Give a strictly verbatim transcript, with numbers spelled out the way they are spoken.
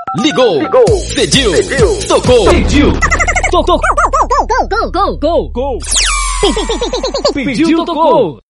Ligou, Ligou. Pediu, Pediu. Tocou, Pediu, tocou, Gol, gol, gol, gol, gol, gol. Pediu, tocou.